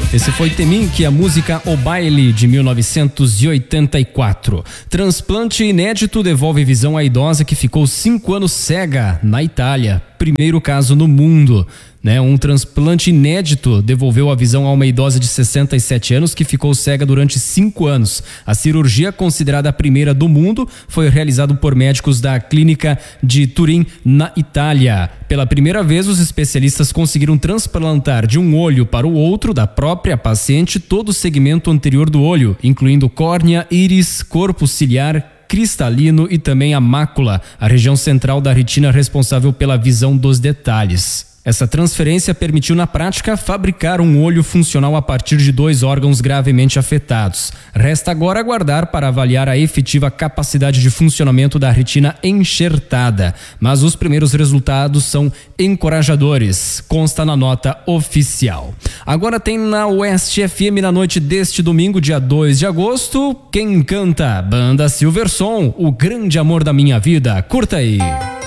Esse foi Temink, a música O Baile, de 1984. Transplante inédito devolve visão à idosa que ficou 5 anos cega na Itália. Primeiro caso no mundo. Um transplante inédito devolveu a visão a uma idosa de 67 anos que ficou cega durante 5 anos. A cirurgia, considerada a primeira do mundo, foi realizada por médicos da clínica de Turim, na Itália. Pela primeira vez, os especialistas conseguiram transplantar de um olho para o outro da própria paciente todo o segmento anterior do olho, incluindo córnea, íris, corpo ciliar, cristalino e também a mácula, a região central da retina responsável pela visão dos detalhes. Essa transferência permitiu, na prática, fabricar um olho funcional a partir de 2 órgãos gravemente afetados. Resta agora aguardar para avaliar a efetiva capacidade de funcionamento da retina enxertada. Mas os primeiros resultados são encorajadores, consta na nota oficial. Agora tem na Oeste FM, na noite deste domingo, dia 2 de agosto, quem canta? Banda Silverson, O Grande Amor da Minha Vida. Curta aí.